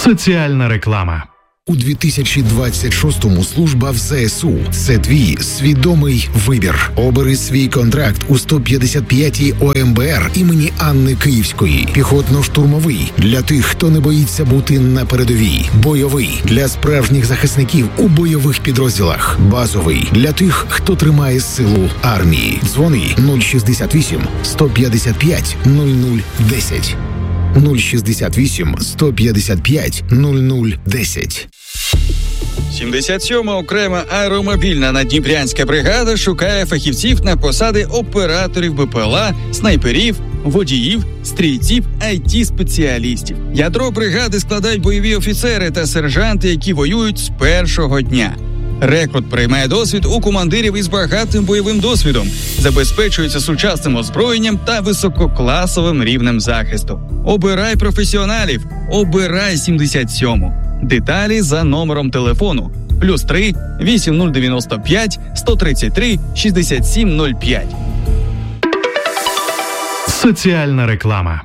Соціальна реклама. У 2026-му служба в ЗСУ – це твій свідомий вибір. Обери свій контракт у 155-й ОМБР імені Анни Київської. Піхотно-штурмовий – для тих, хто не боїться бути на передовій. Бойовий – для справжніх захисників у бойових підрозділах. Базовий – для тих, хто тримає силу армії. Дзвони 068 155 0010. 068 155 0010. 77-ма окрема аеромобільна наддніпрянська бригада шукає фахівців на посади операторів БПЛА, снайперів, водіїв, стрільців, IT-спеціалістів. Ядро бригади складають бойові офіцери та сержанти, які воюють з першого дня. Рекрут приймає досвід у командирів із багатим бойовим досвідом, забезпечується сучасним озброєнням та висококласовим рівнем захисту. Обирай професіоналів, обирай 77-му. Деталі за номером телефону +3 8095 133 6705. Соціальна реклама.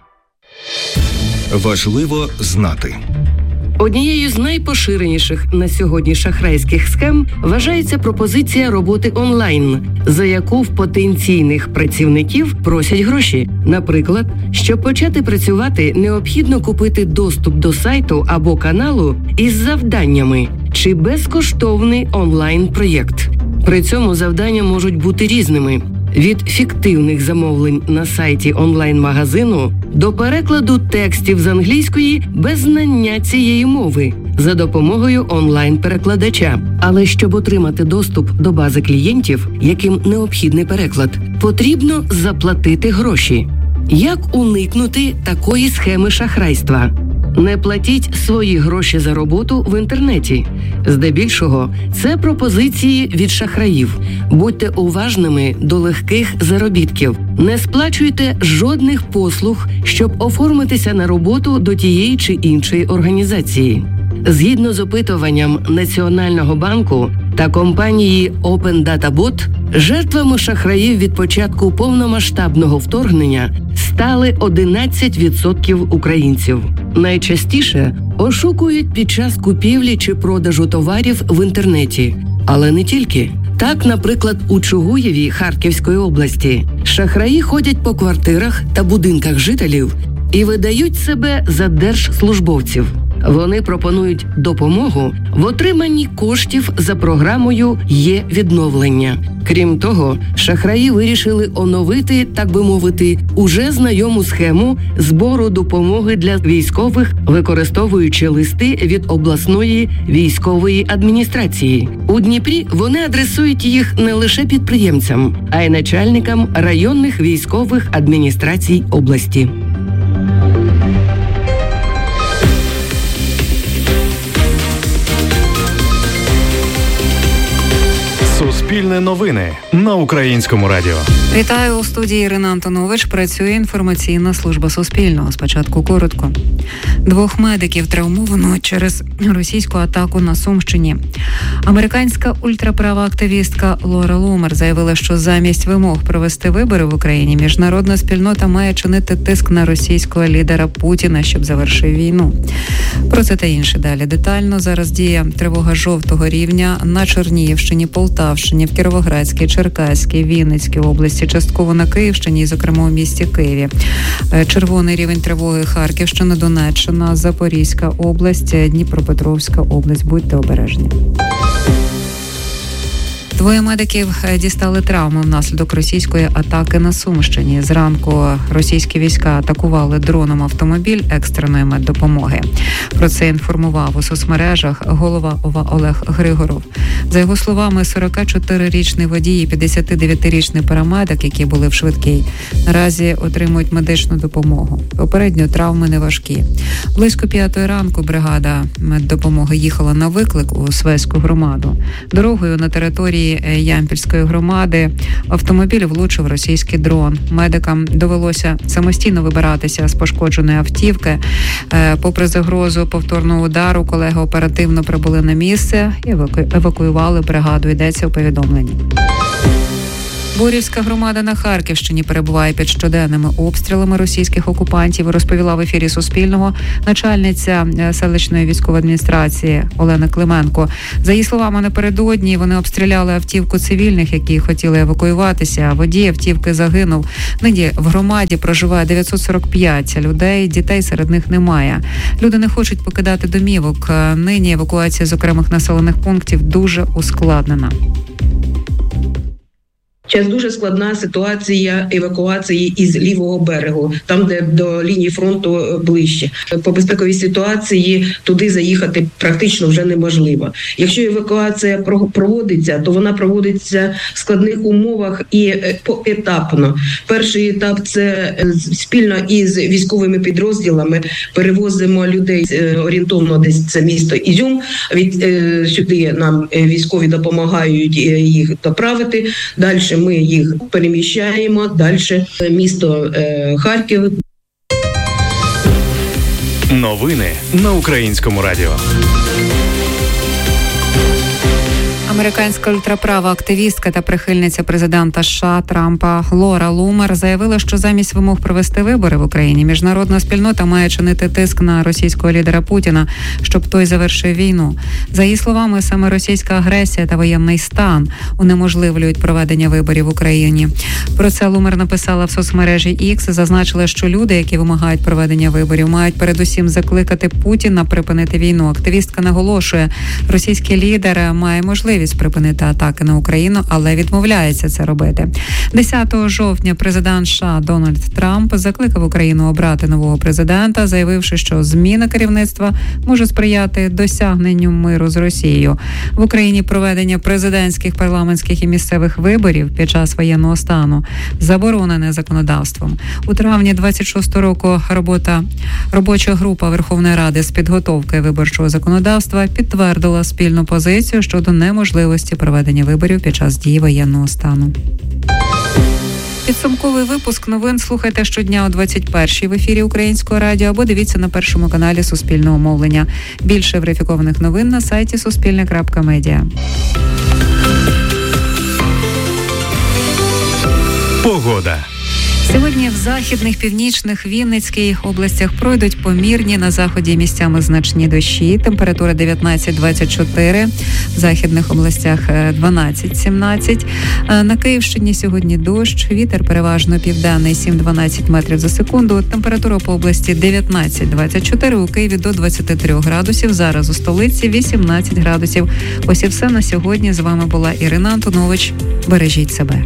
Важливо знати. Однією з найпоширеніших на сьогодні шахрайських схем вважається пропозиція роботи онлайн, за яку в потенційних працівників просять гроші. Наприклад, щоб почати працювати, необхідно купити доступ до сайту або каналу із завданнями чи безкоштовний онлайн-проєкт. При цьому завдання можуть бути різними – від фіктивних замовлень на сайті онлайн-магазину до перекладу текстів з англійської без знання цієї мови за допомогою онлайн-перекладача. Але щоб отримати доступ до бази клієнтів, яким необхідний переклад, потрібно заплатити гроші. Як уникнути такої схеми шахрайства? Не платіть свої гроші за роботу в інтернеті. Здебільшого, це пропозиції від шахраїв. Будьте уважними до легких заробітків. Не сплачуйте жодних послуг, щоб оформитися на роботу до тієї чи іншої організації. Згідно з опитуванням Національного банку та компанії Open Data Bot, жертвами шахраїв від початку повномасштабного вторгнення стали 11% українців. Найчастіше ошукують під час купівлі чи продажу товарів в інтернеті. Але не тільки. Так, наприклад, у Чугуєві Харківської області шахраї ходять по квартирах та будинках жителів і видають себе за держслужбовців. Вони пропонують допомогу в отриманні коштів за програмою «Є-відновлення». Крім того, шахраї вирішили оновити, так би мовити, уже знайому схему збору допомоги для військових, використовуючи листи від обласної військової адміністрації. У Дніпрі вони адресують їх не лише підприємцям, а й начальникам районних військових адміністрацій області. Суспільне новини на Українському радіо. Вітаю, у студії Ірина Антонович. Працює інформаційна служба Суспільного. Спочатку коротко. 2 медиків травмовано через російську атаку на Сумщині. Американська ультраправа активістка Лора Лумер заявила, що замість вимог провести вибори в Україні міжнародна спільнота має чинити тиск на російського лідера Путіна, щоб завершив війну. Про це та інше далі детально. Зараз діє тривога жовтого рівня на Чернігівщині, Полтавщині, в Кіровоградській, Черкаській, Вінницькій області, частково на Київщині і, зокрема, у місті Києві. Червоний рівень тривоги Харківщина, Донеччина, Запорізька область, Дніпропетровська область. Будьте обережні. 2 медиків дістали травми внаслідок російської атаки на Сумщині. Зранку російські війська атакували дроном автомобіль екстреної меддопомоги. Про це інформував у соцмережах голова ОВА Олег Григоров. За його словами, 44-річний водій і 59-річний парамедик, які були в швидкій, наразі отримують медичну допомогу. Попередньо травми не важкі. Близько 5-ї ранку бригада меддопомоги їхала на виклик у Свеську громаду. Дорогою на території Ямпільської громади автомобіль влучив російський дрон. Медикам довелося самостійно вибиратися з пошкодженої автівки. Попри загрозу повторного удару, колеги оперативно прибули на місце і евакуювали бригаду. Йдеться у повідомленні. Борівська громада на Харківщині перебуває під щоденними обстрілами російських окупантів, розповіла в ефірі Суспільного начальниця селищної військової адміністрації Олена Клименко. За її словами, напередодні вони обстріляли автівку цивільних, які хотіли евакуюватися. Водій автівки загинув. Нині в громаді проживає 945 людей, дітей серед них немає. Люди не хочуть покидати домівок. Нині евакуація з окремих населених пунктів дуже ускладнена. Зараз дуже складна ситуація евакуації із лівого берегу, там, де до лінії фронту ближче. По безпековій ситуації туди заїхати практично вже неможливо. Якщо евакуація проводиться, то вона проводиться в складних умовах і поетапно. Перший етап – це спільно із військовими підрозділами перевозимо людей орієнтовно десь це місто Ізюм. Сюди нам військові допомагають їх доправити. Далі ми їх переміщаємо, далі місто Харків. Новини на Українському радіо. Американська ультраправа активістка та прихильниця президента США Трампа Лора Лумер заявила, що замість вимог провести вибори в Україні міжнародна спільнота має чинити тиск на російського лідера Путіна, щоб той завершив війну. За її словами, саме російська агресія та воєнний стан унеможливлюють проведення виборів в Україні. Про це Лумер написала в соцмережі X, зазначила, що люди, які вимагають проведення виборів, мають передусім закликати Путіна припинити війну. Активістка наголошує, російський лідер має можливість припинити атаки на Україну, але відмовляється це робити. 10 жовтня президент США Дональд Трамп закликав Україну обрати нового президента, заявивши, що зміна керівництва може сприяти досягненню миру з Росією. В Україні проведення президентських, парламентських і місцевих виборів під час воєнного стану заборонене законодавством. У травні 26-го року робоча група Верховної Ради з підготовки виборчого законодавства підтвердила спільну позицію щодо неможливості проведення виборів під час дії воєнного стану. Підсумковий випуск новин слухайте щодня о 21-й в ефірі Українського радіо або дивіться на першому каналі Суспільного мовлення. Більше верифікованих новин на сайті suspilne.media. Погода. Сьогодні в західних, північних, Вінницькій областях пройдуть помірні, на заході місцями значні дощі. Температура 19-24, в західних областях 12-17. На Київщині сьогодні дощ, вітер переважно південний 7-12 метрів за секунду. Температура по області 19-24, у Києві до 23 градусів. Зараз у столиці 18 градусів. Ось і все на сьогодні. З вами була Ірина Антонович. Бережіть себе.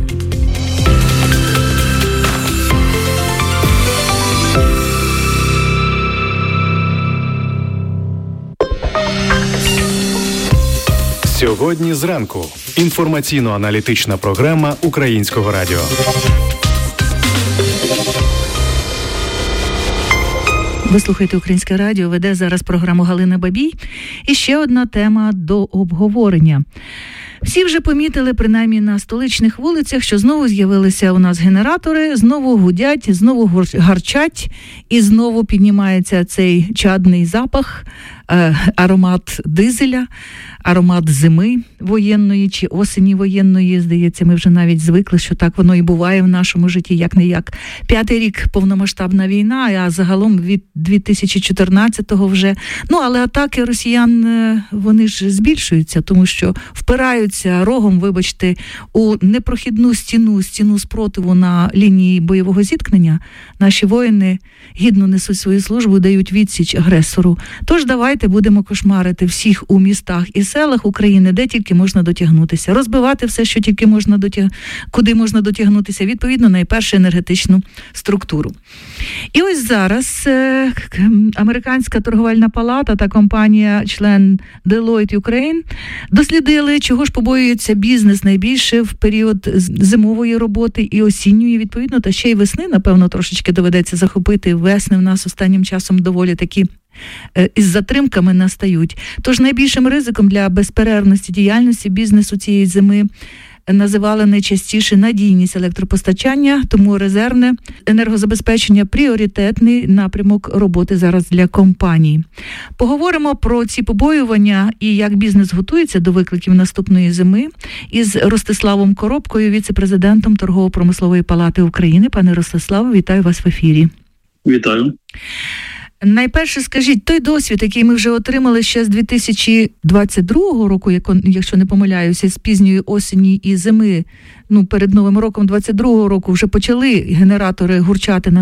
Сьогодні зранку. Інформаційно-аналітична програма Українського радіо. Ви слухаєте Українське радіо, веде зараз програму Галина Бабій. І ще одна тема до обговорення. Всі вже помітили, принаймні на столичних вулицях, що знову з'явилися у нас генератори, знову гудять, знову гарчать, і знову піднімається цей чадний запах, аромат дизеля, аромат зими воєнної чи осені воєнної. Здається, ми вже навіть звикли, що так воно і буває в нашому житті, як-не-як. 5-й рік повномасштабна війна, а загалом від 2014-го вже. Але атаки росіян, вони ж збільшуються, тому що впираються рогом, вибачте, у непрохідну стіну спротиву на лінії бойового зіткнення. Наші воїни гідно несуть свою службу, дають відсіч агресору. Тож давайте будемо кошмарити всіх у містах і селах України, де тільки можна дотягнутися. Розбивати все, що тільки можна куди можна дотягнутися, відповідно, найперше енергетичну структуру. І ось зараз Американська торговельна палата та компанія-член Deloitte Ukraine дослідили, чого ж побоюється бізнес найбільше в період зимової роботи і осінньої, відповідно, та ще й весни, напевно, трошечки доведеться захопити. Весни в нас останнім часом доволі такі із затримками настають. Тож найбільшим ризиком для безперервності діяльності бізнесу цієї зими називали найчастіше надійність електропостачання, тому резервне енергозабезпечення – пріоритетний напрямок роботи зараз для компаній. Поговоримо про ці побоювання і як бізнес готується до викликів наступної зими із Ростиславом Коробкою, віце-президентом Торгово-промислової палати України. Пане Ростиславе, вітаю вас в ефірі. Вітаю. Найперше скажіть, той досвід, який ми вже отримали ще з 2022 року, якщо не помиляюся, з пізньої осені і зими, перед Новим роком 22-го року вже почали генератори гурчати на